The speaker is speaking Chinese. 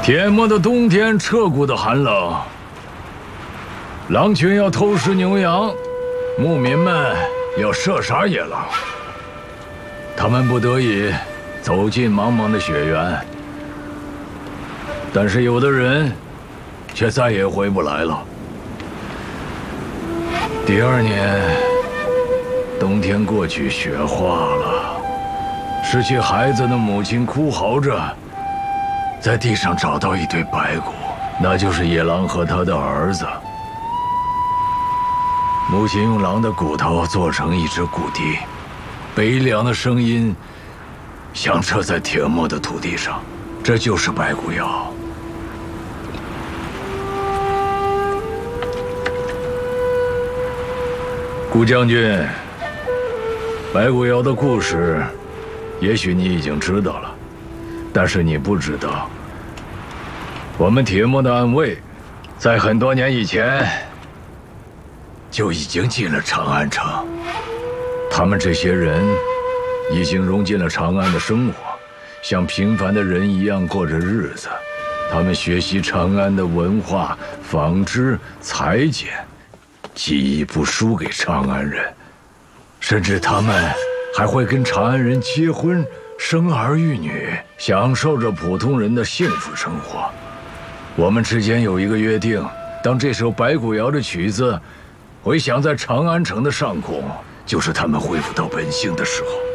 铁漠的冬天，彻骨的寒冷。狼群要偷食牛羊，牧民们要射杀野狼。他们不得已走进茫茫的雪原，但是有的人却再也回不来了。第二年，冬天过去，雪化了，失去孩子的母亲哭嚎着。 在地上找到一堆白骨，那就是野狼和他的儿子。母亲用狼的骨头做成一只骨笛，悲凉的声音响彻在铁漠的土地上。这就是白骨谣。顾将军，白骨谣的故事，也许你已经知道了。 但是你不知道，我们铁漠的暗卫，在很多年以前就已经进了长安城。他们这些人已经融进了长安的生活，像平凡的人一样过着日子。他们学习长安的文化、纺织、裁剪，技艺不输给长安人，甚至他们还会跟长安人结婚。 生儿育女，享受着普通人的幸福生活。我们之间有一个约定：当这首白骨谣的曲子回响在长安城的上空，就是他们恢复到本性的时候。